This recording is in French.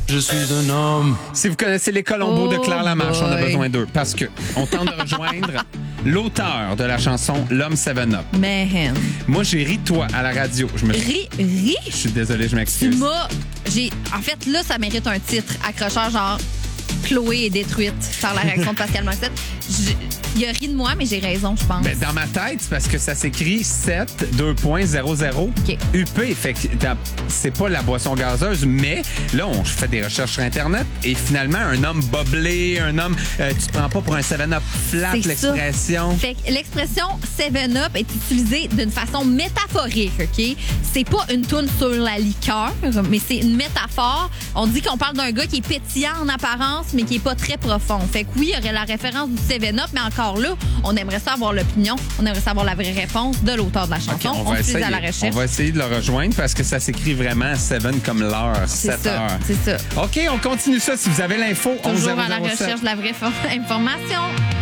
Je suis un homme. Si vous connaissez les Colombos de Claire Lamarche, on a besoin d'eux parce que on tente de rejoindre l'auteur de la chanson L'Homme 7-Up. Man. Moi, j'ai ri de toi à la radio. Ri. Je suis désolé, je Tu m'excuse. En fait, là, ça mérite un titre accrocheur, genre Chloé est détruite par la réaction de Pascal Morissette. Il a ri de moi, mais j'ai raison, je pense. Ben, dans ma tête, c'est parce que ça s'écrit 7-2.00 OK. UP. Fait que c'est pas la boisson gazeuse, mais là, on fait des recherches sur Internet et finalement, un homme boblé, un homme... tu te prends pas pour un 7-Up flat, C'est l'expression. Fait que l'expression 7-Up est utilisée d'une façon métaphorique, OK? C'est pas une toune sur la liqueur, mais c'est une métaphore. On dit qu'on parle d'un gars qui est pétillant en apparence, mais qui est pas très profond. Fait que oui, il y aurait la référence du 7-Up, mais encore là, on aimerait savoir l'opinion, on aimerait savoir la vraie réponse de l'auteur de la chanson. Okay, on se à la recherche. On va essayer de le rejoindre parce que ça s'écrit vraiment 7 comme l'heure, 7 heures. C'est ça. OK, on continue ça. Si vous avez l'info, Toujours 11 à la recherche de la vraie information.